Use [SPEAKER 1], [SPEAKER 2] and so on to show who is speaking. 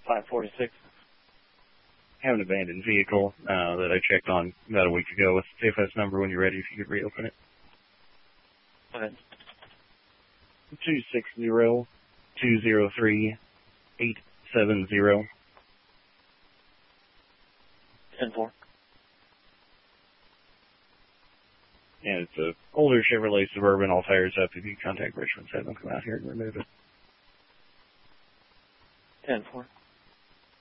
[SPEAKER 1] 546.
[SPEAKER 2] Have an abandoned vehicle that I checked on about a week ago. What's the CFS number when you're ready, if you could reopen it?
[SPEAKER 1] Go ahead.
[SPEAKER 2] 260-203-870.
[SPEAKER 1] 10-4.
[SPEAKER 2] And it's an older Chevrolet Suburban, all tires up. If you contact Richmond, have them come out here and remove it.
[SPEAKER 1] 10-4.